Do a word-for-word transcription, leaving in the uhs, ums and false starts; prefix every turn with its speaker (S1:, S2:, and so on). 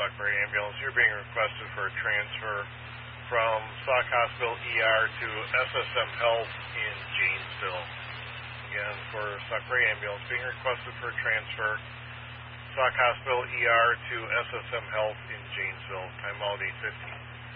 S1: Stockbridge Ambulance. You're being requested for a transfer from Sauk Hospital E R to S S M Health in Janesville. Again, for Stockbridge Ambulance, being requested for a transfer, Sauk Hospital E R to S S M Health in Janesville. Time out eight fifteen.